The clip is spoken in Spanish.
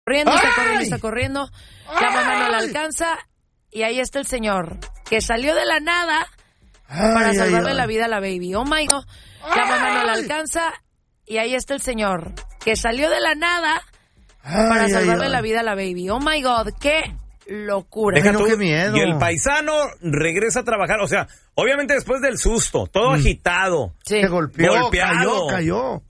Corriendo, está corriendo. La mamá no la alcanza. Y ahí está el señor, que salió de la nada para salvarle la vida a la baby. Oh my God. La mamá no la alcanza. Y ahí está el señor, que salió de la nada para salvarle la vida a la baby. Oh my God, qué locura. Deja tú, qué miedo. Y el paisano regresa a trabajar, o sea, obviamente después del susto, todo agitado. Sí. Se golpeó, golpeado. cayó.